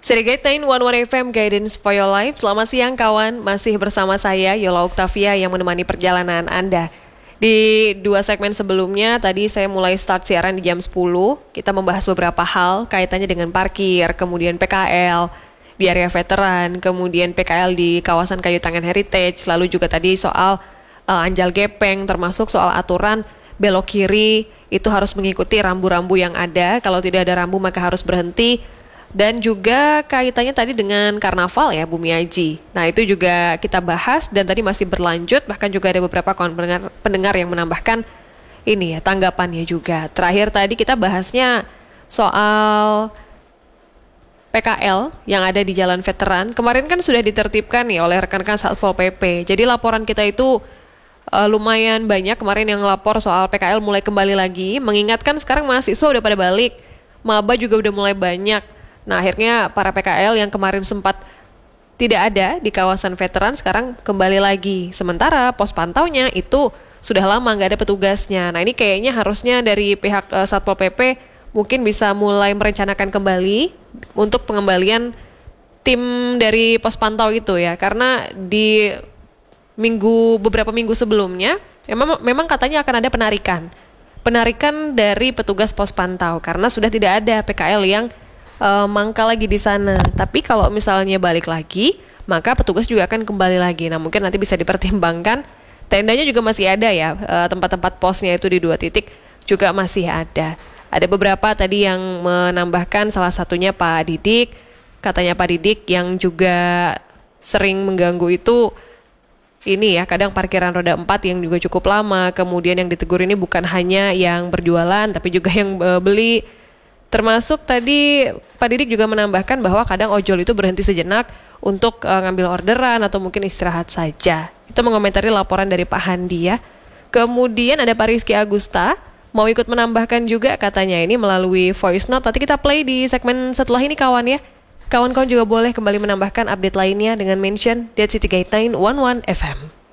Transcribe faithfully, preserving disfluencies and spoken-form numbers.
Serigaitain One One F M Guidance for Your Life. Selamat siang kawan, masih bersama saya Yola Octavia yang menemani perjalanan Anda. Di dua segmen sebelumnya tadi saya mulai start siaran di jam sepuluh. Kita membahas beberapa hal kaitannya dengan parkir, kemudian P K L di area veteran, kemudian P K L di kawasan Kayu Tangan Heritage, lalu juga tadi soal uh, Anjal Gepeng, termasuk soal aturan belok kiri itu harus mengikuti rambu-rambu yang ada. Kalau tidak ada rambu maka harus berhenti. Dan juga kaitannya tadi dengan karnaval ya Bumi Aji. Nah itu juga kita bahas dan tadi masih berlanjut. Bahkan juga ada beberapa pendengar, pendengar yang menambahkan ini ya tanggapannya juga. Terakhir tadi kita bahasnya soal P K L yang ada di Jalan Veteran. Kemarin kan sudah ditertibkan ya oleh rekan-rekan Satpol P P. Jadi laporan kita itu uh, lumayan banyak kemarin yang lapor soal P K L mulai kembali lagi. Mengingatkan sekarang mahasiswa udah pada balik. Maba juga udah mulai banyak. Nah akhirnya para P K L yang kemarin sempat tidak ada di kawasan veteran sekarang kembali lagi. Sementara pos pantaunya itu sudah lama nggak ada petugasnya. Nah ini kayaknya harusnya dari pihak uh, Satpol P P mungkin bisa mulai merencanakan kembali untuk pengembalian tim dari pos pantau itu ya. Karena di minggu beberapa minggu sebelumnya memang, memang katanya akan ada penarikan. Penarikan dari petugas pos pantau karena sudah tidak ada P K L yang Uh, mangka lagi di sana. Tapi kalau misalnya balik lagi, maka petugas juga akan kembali lagi. Nah mungkin nanti bisa dipertimbangkan. Tendanya juga masih ada ya, uh, tempat-tempat posnya itu di dua titik juga masih ada. Ada beberapa tadi yang menambahkan, salah satunya Pak Didik. Katanya Pak Didik yang juga sering mengganggu itu ini ya, kadang parkiran roda empat yang juga cukup lama. Kemudian yang ditegur ini bukan hanya yang berjualan, tapi juga yang uh, beli. Termasuk tadi Pak Didik juga menambahkan bahwa kadang ojol itu berhenti sejenak untuk uh, ngambil orderan atau mungkin istirahat saja. Itu mengomentari laporan dari Pak Handi ya. Kemudian ada Pak Rizky Agusta mau ikut menambahkan juga katanya ini melalui voice note. Nanti kita play di segmen setelah ini kawan ya. Kawan-kawan juga boleh kembali menambahkan update lainnya dengan mention Dead City Guideline One One F M.